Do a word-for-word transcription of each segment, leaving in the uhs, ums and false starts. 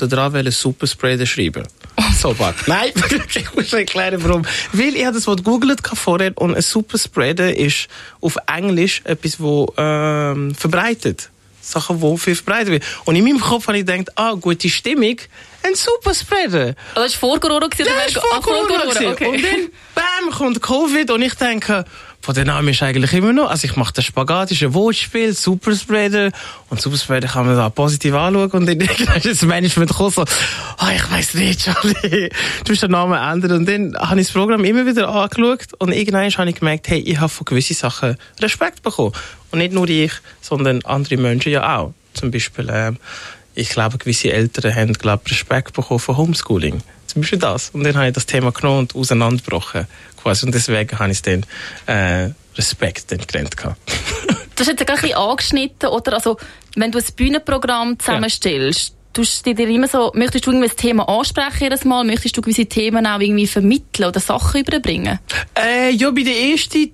und daran wollte Superspreader schreiben. So, Bart. Nein, ich muss erklären, warum. Weil ich habe das Wort gegoogelt vorher und ein Superspreader ist auf Englisch etwas, das ähm, verbreitet. Sachen, die viel verbreitet werden. Und in meinem Kopf habe ich gedacht, ah, gute Stimmung, ein Superspreader. Also das war vor Corona? Ja, das war vor ah, Corona. Corona. Okay. Und dann, bam, kommt Covid und ich denke, von der Name ist eigentlich immer noch, also ich mache den Spagat, ist ein Wortspiel, Superspreader, und Superspreader kann man da positiv anschauen, und dann ist das Management gekommen, so, ah, oh, ich weiss nicht, Charlie, du musst den Namen ändern, und dann habe ich das Programm immer wieder angeschaut, und irgendwann habe ich gemerkt, hey, ich habe von gewissen Sachen Respekt bekommen. Und nicht nur ich, sondern andere Menschen ja auch. Zum Beispiel, ähm, ich glaube, gewisse Eltern haben, glaube ich, Respekt bekommen von Homeschooling. Zum Beispiel das. Und dann habe ich das Thema genommen und auseinandergebrochen. Quasi. Und deswegen habe ich dann äh, Respekt dann gelernt. Du hast jetzt ein bisschen angeschnitten, oder? Also, wenn du ein Bühnenprogramm zusammenstellst, ja. Tust du dir immer so, möchtest du irgendwie ein Thema ansprechen jedes Mal? Möchtest du gewisse Themen auch irgendwie vermitteln oder Sachen überbringen? Äh, ja, bei den ersten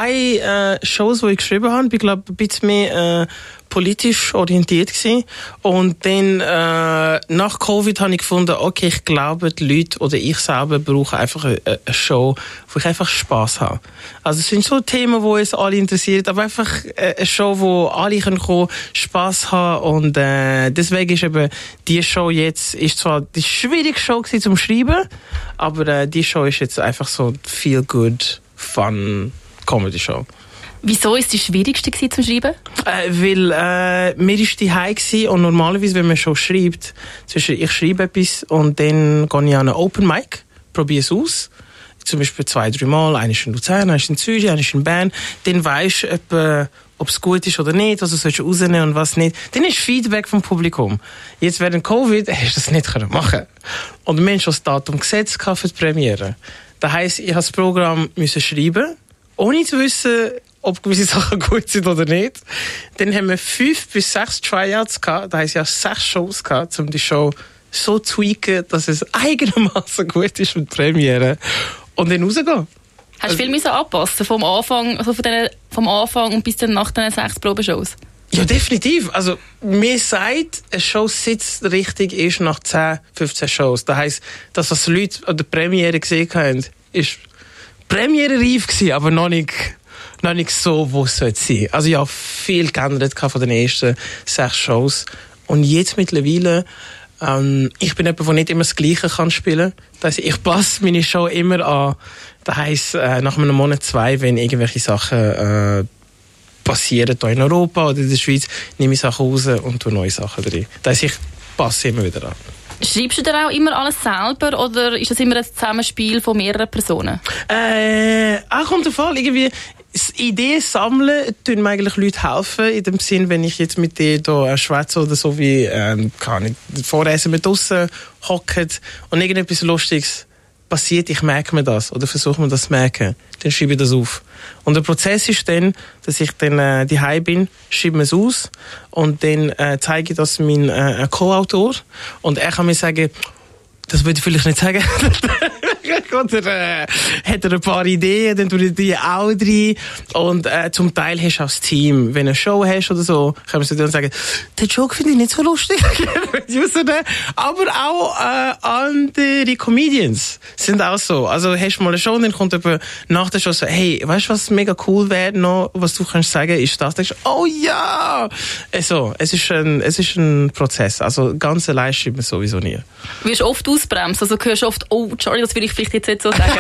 zwei äh, Shows, die ich geschrieben habe, bin ich, glaube, ein bisschen mehr äh, politisch orientiert gewesen. Und dann äh, nach Covid habe ich gefunden, okay, ich glaube, die Leute oder ich selber brauche einfach eine, eine Show, wo ich einfach Spass habe. Also es sind so Themen, die uns alle interessieren, aber einfach eine Show, wo alle kommen können, Spass haben. Und äh, deswegen ist eben die Show jetzt, ist zwar die schwierigste Show gewesen zum Schreiben, aber äh, die Show ist jetzt einfach so feel good, fun Comedy Show. Wieso ist die schwierigste zum Schreiben? Äh, weil äh, mir ist die heim gsi und normalerweise, wenn man schon schreibt, zwischen ich schreibe etwas und dann gehe ich an einen Open Mic, probiere es aus, zum Beispiel zwei, drei Mal, einer ist in Luzern, einer ist in Zürich, einer ist in Bern, dann weisst du, ob es gut ist oder nicht, was du sollst rausnehmen und was nicht. Dann ist Feedback vom Publikum. Jetzt während Covid hast du das nicht machen. Und wir haben schon das Datum gesetzt für die Premiere. Das heisst, ich musste das Programm müssen schreiben, ohne zu wissen, ob gewisse Sachen gut sind oder nicht. Dann haben wir fünf bis sechs Tryouts gehabt, das heisst ja sechs Shows gehabt, um die Show so zu tweaken, dass es einigermaßen gut ist für die Premiere. Und dann rausgehen. Hast du viel müssen anpassen vom Anfang, also von den, vom Anfang und bis dann nach den sechs Probeshows? Ja, definitiv. Also, mir sagt, eine Show sitzt richtig erst nach zehn, fünfzehn Shows. Das heisst, das, was die Leute an der Premiere gesehen haben, ist premierereif gewesen, aber noch nicht, noch nicht so, wo es sein sollte. Also, ich habe viel geändert von den ersten sechs Shows. Und jetzt mittlerweile, ähm, ich bin jemand, der nicht immer das Gleiche kann spielen. Das heisst, ich passe meine Show immer an. Das heisst, äh, nach einem Monat, zwei, wenn irgendwelche Sachen äh, passieren hier in Europa oder in der Schweiz, nehme ich Sachen raus und tue neue Sachen drin. Das heisst, ich passe immer wieder an. Schreibst du dir auch immer alles selber oder ist das immer ein Zusammenspiel von mehreren Personen? Äh, auch kommt der Fall. Irgendwie, das Ideen sammeln tun mir eigentlich Leute helfen, in dem Sinn, wenn ich jetzt mit dir hier schwätze oder so wie, ähm, kann ich vorlesen, mit draussen hocken und irgendetwas Lustiges passiert, ich merke mir das oder versuche mir das zu merken, dann schreibe ich das auf. Und der Prozess ist dann, dass ich dann äh, daheim bin, schreibe mir es aus und dann äh, zeige ich das meinem äh, Co-Autor und er kann mir sagen, das würde ich vielleicht nicht sagen. Oder äh, hat er ein paar Ideen, dann tue ich die auch rein. Und äh, zum Teil hast du auch das Team. Wenn du eine Show hast oder so, kann man dir sagen, den Joke finde ich nicht so lustig. Aber auch äh, andere Comedians sind auch so. Also hast du mal eine Show und dann kommt jemand nach der Show so, hey, weißt du, was mega cool wäre noch, was du kannst sagen, ist das. Dann denkst du, oh ja! Also, es ist ein, es ist ein Prozess. Also ganz allein schreibt man sowieso nie. Du wirst oft ausbremsen, also du hörst oft, oh, Charlie, das würde ich vielleicht jetzt nicht so sagen.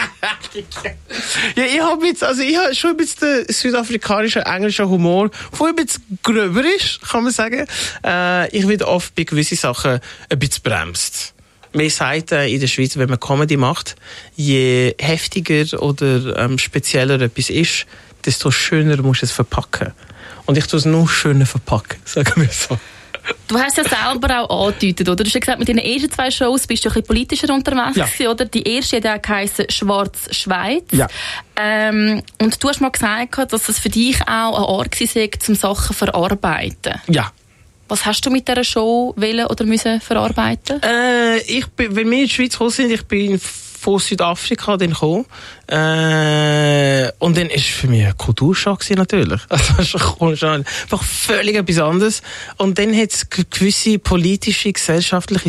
Ja, ich habe jetzt, also ich habe schon ein bisschen den südafrikanischen, englischen Humor, der ein bisschen gröber ist, kann man sagen. Äh, ich werde oft bei gewissen Sachen ein bisschen bremst. Man sagt äh, in der Schweiz, wenn man Comedy macht, je heftiger oder ähm, spezieller etwas ist, desto schöner musst du es verpacken. Und ich tue es noch schöner verpacken, sagen wir so. Du hast ja selber auch angedeutet, oder? Du hast ja gesagt, mit deinen ersten zwei Shows bist du ein bisschen politischer unterwegs, ja. Oder? Die erste hat auch geheissen Schwarz-Schweiz. Ja. Ähm, und du hast mal gesagt, dass es für dich auch ein Ort war, um Sachen zu verarbeiten. Ja. Was hast du mit dieser Show wollen oder müssen verarbeiten? Äh, ich bin, wenn wir in die Schweiz gekommen sind, ich bin von Südafrika dann gekommen. Äh, und dann war es für mich ein Kulturschock natürlich. Also das ist schon einfach völlig etwas anderes. Und dann hat es gewisse politische, gesellschaftliche